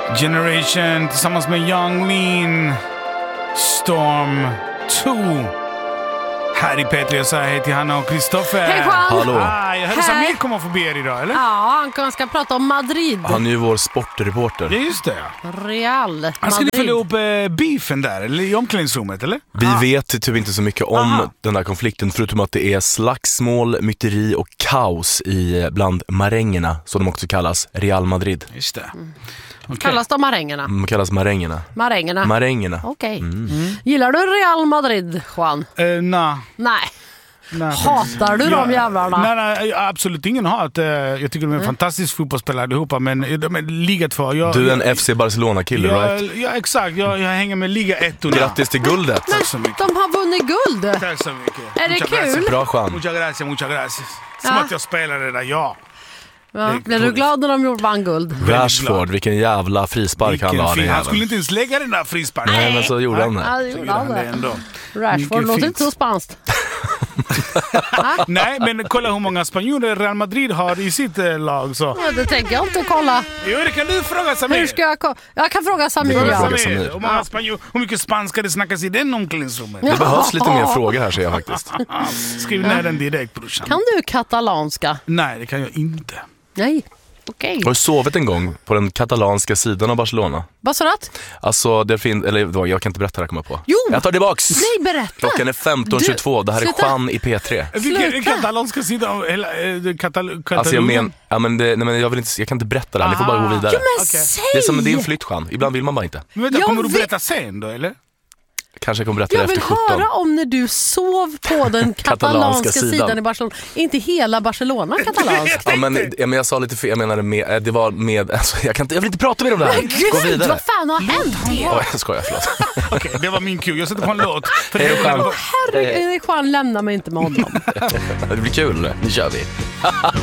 Generation tillsammans med Young Lean. Storm 2. Här i P3 så heter Hanna och Kristoffer. Hej Juan! Hallå. Jag hörde Samir komma förbi er idag, eller? Ja, han ska prata om Madrid. Han är ju vår sportreporter. Ja, just det. Real Han skulle Madrid. följa upp beefen där, eller i omklädningsrummet, eller? Vi vet typ inte så mycket om den här konflikten, förutom att det är slagsmål, myteri och kaos bland marängerna, som de också kallas, Real Madrid. Just det. Okay. Kallas de marängerna? De kallas marängerna. Marängerna. Okej. Gillar du Real Madrid, Juan? Nej. Nej. Hatar du de jävlarna? Nej, absolut ingen hat. Jag tycker de är en fantastisk fotbollsspelare allihopa, men de är Liga 2. Du är en FC Barcelona-kille, right? Ja, exakt. Jag hänger med Liga 1. Grattis till guldet. Tack så mycket. De har vunnit guld. Tack så mycket. Är det Muchas kul? gracias. Bra chans. Muchas gracias. Som Ja. att jag spelade där, ja. Ja. Blev du glad när de vann guld? Rashford, vilken jävla frispark han la. Han skulle inte ens lägga den där frisparken. Nej, men så gjorde han det. Ja, det gjorde han det. ändå. Rashford Mycket låter fint. inte så spanskt. Nej, men kolla hur många spanjorer Real Madrid har i sitt lag. Så. Ja, det tänker jag inte kolla. Jo, det kan du fråga Samir. Hur ska jag kan fråga Samir. Det kan du Ja. fråga. Samir. Hur mycket spanska det snackas i den omklädningsrummet? Det behövs lite mer frågor här, säger jag faktiskt. Skriv ner den direkt, brorsan. Kan du katalanska? Nej, det kan jag inte. Nej. Okej. Har du sovit en gång på den katalanska sidan av Barcelona? Vad sa du? Alltså, det finns, eller jag kan inte berätta det här, kommer jag på. Jo! Jag tar tillbaks! Nej, berätta! Klockan är 15.22, det här är sluta. Juan i P3. Vilken katalanska sida? Alltså jag kan inte berätta det här, ni får bara gå vidare. Ja, men Okej. säg! Det är en flytt, Juan. Ibland vill man bara inte. Men vänta, Jag kommer du vet- berätta sen då, eller? Kanske jag kommer berätta det Jag vill efter 17. höra om när du sov på den katalanska sidan i Barcelona. Inte hela Barcelona katalanskt. Ja, men jag sa lite fel, jag menade med, det var med, alltså, jag vill inte prata mer om det här. Gå Gud, vidare. vad fan har hänt? Jag skojar, förlåt. Okej, det var min cue. Jag sätter på en låt. För Hej, Juan. Herregud, Juan, lämna mig inte med honom. Det blir kul, nu kör vi.